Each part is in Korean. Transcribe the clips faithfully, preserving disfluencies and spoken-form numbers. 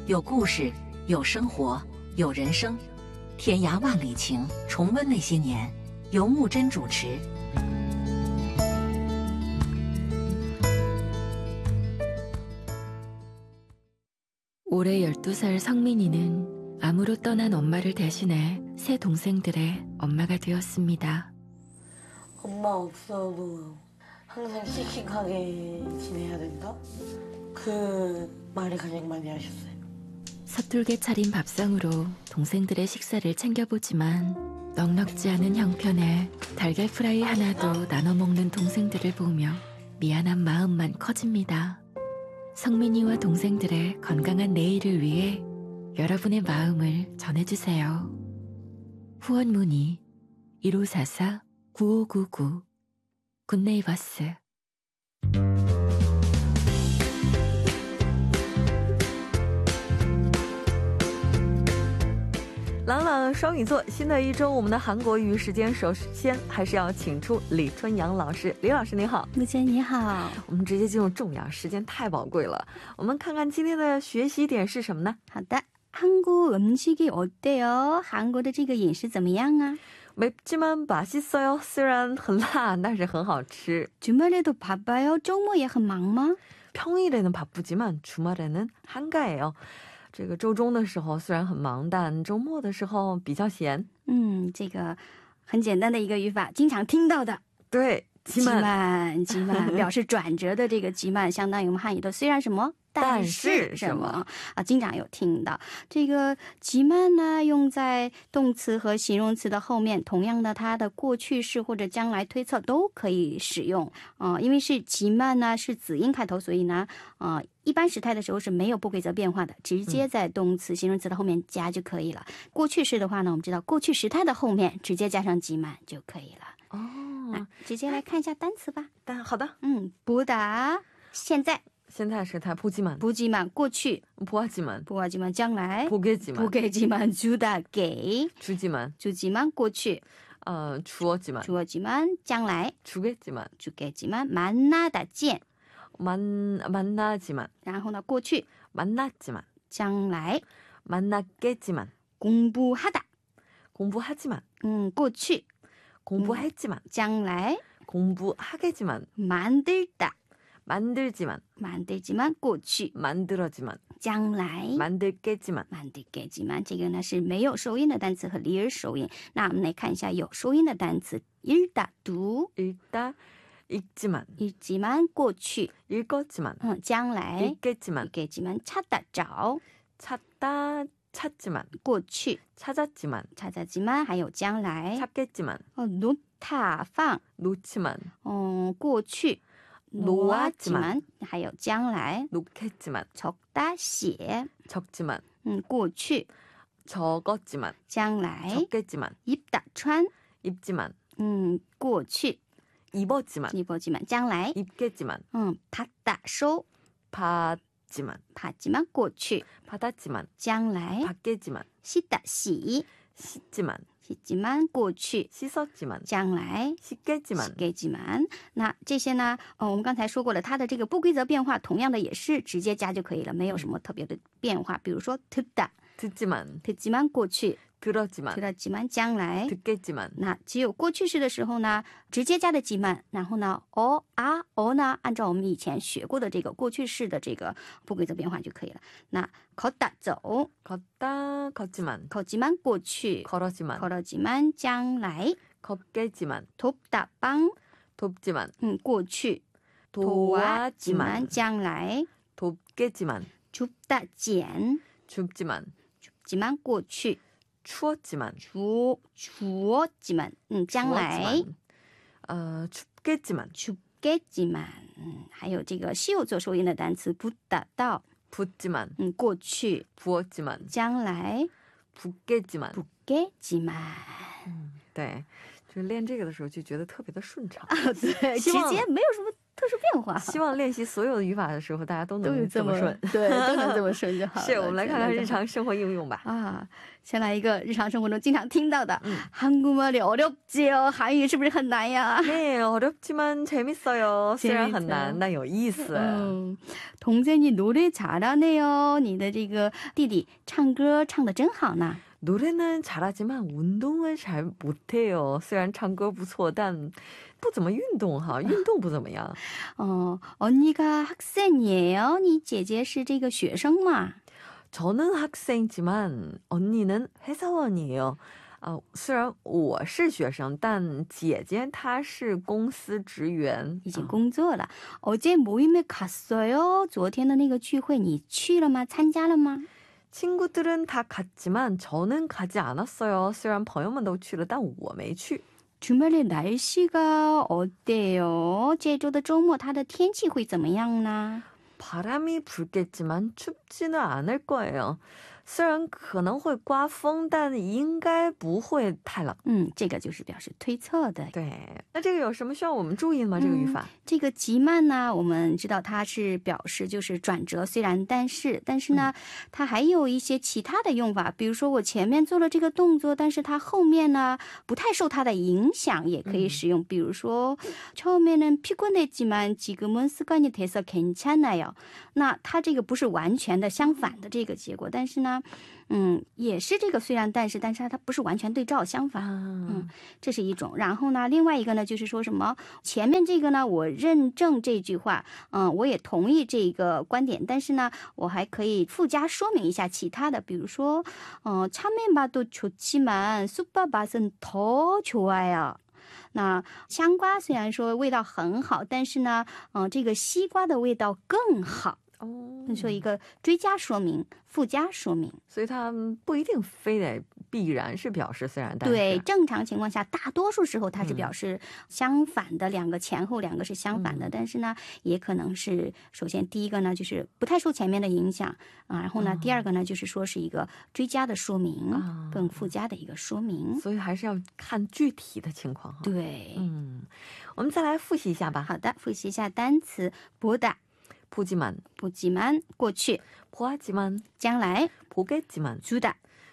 有故事，有生活，有人生。天涯万里情，重温那些年。由木真主持。 올해 열두 살 성민이는 암으로 떠난 엄마를 대신해 새 동생들의 엄마가 되었습니다. 엄마 없어도 항상 씩씩하게 지내야 된다? 그 말을 가장 많이 하셨어요. 서툴게 차린 밥상으로 동생들의 식사를 챙겨보지만 넉넉지 않은 형편에 달걀 프라이 하나도 나눠 먹는 동생들을 보며 미안한 마음만 커집니다. 성민이와 동생들의 건강한 내일을 위해 여러분의 마음을 전해주세요. 후원 문의 일오사사 구오구구 굿네이버스. 朗朗双语座，新的一周，我们的韩国语时间首先还是要请出李春阳老师。李老师你好。 木真你好。 我们直接进入重要，时间太宝贵了。我们看看今天的学习点是什么呢？ 好的，한국 음식이 어때요？韩国的这个饮食怎么样啊？ 맵지만 맛있어요. 虽然很辣，但是很好吃。 주말에도 바빠요?周末也很忙吗？ 평일에는 바쁘지만 주말에는 한가해요. 这个周中的时候虽然很忙，但周末的时候比较闲。 嗯，这个很简单的一个语法，经常听到的。 对，急慢， 急慢表示转折的这个急慢，相当于我们汉语的虽然什么，但是什么啊，经常有听到。这个急慢呢，用在动词和形容词的后面，同样的，它的过去式或者将来推测都可以使用啊、呃。因为是急慢呢，是子音开头，所以呢，啊、呃。 一般时态的时候是没有不规则变化的，直接在动词、形容词的后面加就可以了。过去式的话呢，我们知道过去时态的后面直接加上急慢就可以了。哦，直接来看一下单词吧。 好的， 嗯，보다现在， 现在时态보지만， 보지만过去， 보았지만， 보았지만将来， 보겠지만， 보겠지만 주다给， 주지만， 주지만过去， 呃，주었지만， 주었지만将来， 주겠지만， 주겠지만 만나다见。 만, 만나지만 然后呢过去 만났지만 将来 만났겠지만 공부하다 공부하지만 음, 过去 공부했지만 将来 공부하겠지만 만들다 만들지만 만들지만 过去 만들어지만 将来 만들겠지만 만들겠지만 这个呢是没有收音的单词和离儿收音。那我们来看一下有收音的单词 읽다读 읽다 읽지만 읽지만 过去 읽었지만 음, 将来 읽겠지만 읽겠지만 찾다 找 찾다 찾지만 过去 찾았지만 찾았지만 还有将来 찾겠지만 어, 놓다 放 놓지만 어, 过去 놓았지만 还有将来 놓겠지만 적다 写 적지만 음, 过去 적었지만 将来 적겠지만 입다 穿 입지만 음, 过去 입었지만 입었지만 将来 입겠지만 음, 받다 收 받지만 받지만 过去 받았지만 将来 받겠지만 씻다 洗 씻지만 씻지만 过去 씻었지만 将来 씻겠지만 씻겠지만 那这些呢呃我们刚才说过了它的这个不规则变化同样的也是直接加就可以了没有什么特别的变化比如说 듣다 듣지만 듣지만 过去 들었지만 들었지만 将来 듣겠지만 那只有过去式的时候呢直接加的지만然后呢어啊어呢按照我们以前学过的这个过去式的这个不规则变化就可以了那걷다走 걷다 걷지만 걷지만 过去 걸었지만 걸었지만 将来 걷겠지만 돕다 帮 돕지만 嗯过去 도왔지만 将来 돕겠지만 줍다 捡 줍지만 줍지만 过去 추웠지만 주 주었지만 음, 将来 어, 춥겠지만 춥겠지만 음, 还有这个稀有做收音的单词 붓다 到 붓지만 음, 过去 부었지만 将来 붓겠지만 붓겠지만 嗯对就是练这个的时候就觉得特别的顺畅对直接没有什么特殊变化。 希望练习所有的语法的时候，大家都能这么顺， 对，都能这么顺就好了。 是，我们来看看日常生活应用吧。 啊，先来一个日常生活中经常听到的， 음. 한국말이 어렵지요. 韩语是不是很难呀？ 네, 어렵지만 재밌어요. 虽然很难但有意思。 嗯， 동생이 노래 잘하네요. 你的这个弟弟唱歌唱得真好呢。 노래는 잘하지만 운동을 잘 못해요. 虽然唱歌不错但不怎么运动哈，运动不怎么样。 어, 언니가 학생이에요. 你姐姐是这个学生嘛？ 저는 학생이지만 언니는 회사원이에요. 아, 虽然我是学生但姐姐她是公司职员， 已经工作了。 어제 모임에 갔어요. 昨天的那个聚会你去了吗？参加了吗？ 친구들은 다 갔지만 저는 가지 않았어요. 虽然朋友们都去了但我没去。 주말에 날씨가 어때요? 这周的周末它的天气会怎么样呢？ 바람이 불겠지만 춥지는 않을 거예요. 虽然可能会刮风但应该不会太冷。 嗯，这个就是表示推测的。 对，那这个有什么需要我们注意的吗？这个语法？ 这个极慢呢，我们知道它是表示就是转折，虽然但是，但是呢，它还有一些其他的用法，比如说我前面做了这个动作，但是它后面呢不太受它的影响，也可以使用。比如说처음에는 피곤했지만 지금은 습관이 돼서 괜찮아요。 那它这个不是完全的相反的这个结果，但是呢，嗯，也是这个虽然但是，但是它不是完全对照相反。 嗯，这是一种。然后呢，另外一个呢，就是说什么前面这个呢，我认证这句话，嗯，我也同意这个观点，但是呢，我还可以附加说明一下其他的，比如说，嗯，참외맛도 좋지만 쑥밥맛은 더 좋아요。 那香瓜虽然说味道很好，但是呢，嗯，这个西瓜的味道更好。 说一个追加说明，附加说明， 所以它不一定非得必然是表示虽然但是。 对，正常情况下，大多数时候它是表示相反的，两个前后两个是相反的，但是呢，也可能是首先第一个呢就是不太受前面的影响啊，然后呢第二个呢就是说是一个追加的说明，更附加的一个说明， 所以还是要看具体的情况哈。 对， 嗯，我们再来复习一下吧。 好的，复习一下单词보다。 보지만, 보지만过去 보았지만, 将来 보겠지만, 주다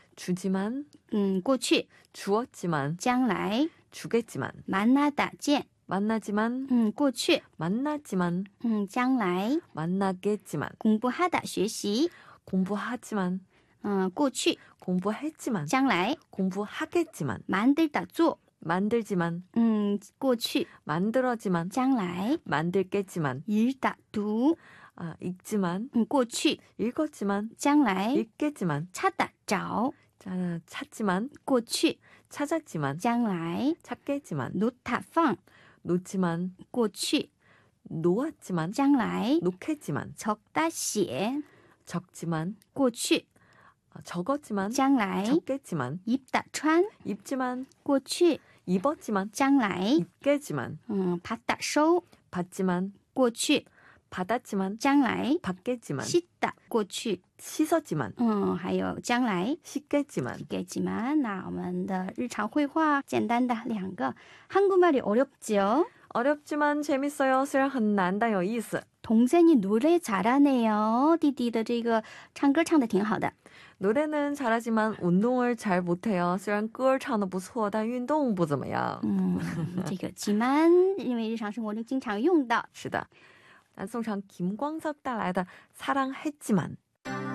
주지만, 嗯过去 주었지만, 将来 주겠지만, 만나다 见 만나지만, 嗯过去 만나지만, 嗯将来 만나겠지만, 공부하다 学习 공부하지만, 嗯过去 공부했지만, 将来 공부하겠지만, 만들다 做 만들지만, 嗯过去 만들어지만, 将来 만들겠지만, 읽다 读 아, 읽지만, 嗯过去 읽었지만, 将来 읽겠지만, 찾다 找 자, 찾지만, 过去 찾았지만, 将来 찾겠지만, 놓다 放 놓지만, 过去 놓았지만, 将来 놓겠지만, 적다 写 적지만, 过去 아, 적었지만, 将来 적겠지만, 입다 穿 입지만, 过去 입었지만, 将来 입겠지만, 嗯 받다 收 받지만, 过去 받았지만, 将来 받겠지만, 씻다 过去 씻었지만, 嗯还有将来 씻겠지만. 씻겠지만 那我们的日常会话简单的两个 한국말이 어렵죠? 어렵지만 재밌어요. 虽然很难但有意思. 동생이 노래 잘하네요. 弟弟的这个唱歌唱得挺好的. 노래는 잘하지만 운동을 잘 못해요. 虽然歌唱得不错但运动不怎么样. 嗯，这个지만因为日常生活中经常用到。 是的，南宋唱김광석带来的사랑했지만